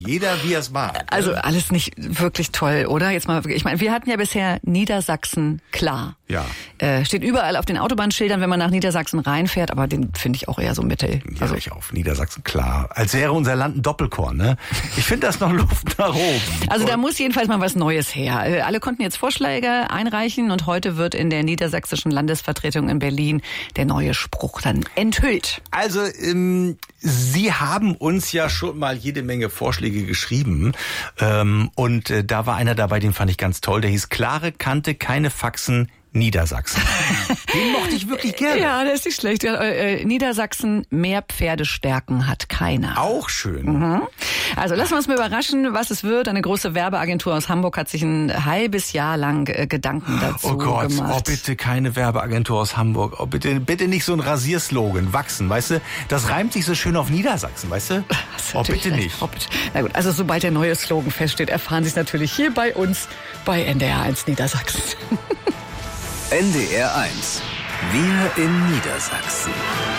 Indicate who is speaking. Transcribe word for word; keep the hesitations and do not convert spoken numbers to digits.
Speaker 1: Jeder, wie er es mag.
Speaker 2: Also alles nicht wirklich toll, oder? Jetzt mal, ich meine, wir hatten ja bisher Niedersachsen klar.
Speaker 1: Ja.
Speaker 2: Äh, steht überall auf den Autobahnschildern, wenn man nach Niedersachsen reinfährt, aber den finde ich auch eher so mittel.
Speaker 1: Ja,
Speaker 2: Also
Speaker 1: ich auf Niedersachsen, klar. Als wäre unser Land ein Doppelkorn, ne? Ich finde das noch Luft nach oben.
Speaker 2: Also da muss jedenfalls mal was Neues her. Äh, Alle konnten jetzt Vorschläge einreichen und heute wird in der niedersächsischen Landesvertretung in Berlin der neue Spruch dann enthüllt.
Speaker 1: Also, ähm, Sie haben uns ja schon mal jede Menge Vorschläge geschrieben. Ähm, und äh, da war einer dabei, den fand ich ganz toll. Der hieß Klare Kante, keine Faxen, Niedersachsen. Den mochte ich wirklich gerne.
Speaker 2: Ja, der ist nicht schlecht. Ja, äh, Niedersachsen, mehr Pferdestärken hat keiner.
Speaker 1: Auch schön.
Speaker 2: Mhm. Also lassen wir uns mal überraschen, was es wird. Eine große Werbeagentur aus Hamburg hat sich ein halbes Jahr lang äh, Gedanken dazu
Speaker 1: Oh Gott,
Speaker 2: gemacht.
Speaker 1: oh bitte keine Werbeagentur aus Hamburg. Oh bitte, bitte nicht so ein Rasierslogan. Wachsen, weißt du? Das reimt sich so schön auf Niedersachsen, weißt du? Oh bitte
Speaker 2: recht.
Speaker 1: nicht.
Speaker 2: Oh, bitte. Na gut, also sobald der neue Slogan feststeht, erfahren Sie es natürlich hier bei uns bei N D R eins Niedersachsen.
Speaker 3: N D R eins. Wir in Niedersachsen.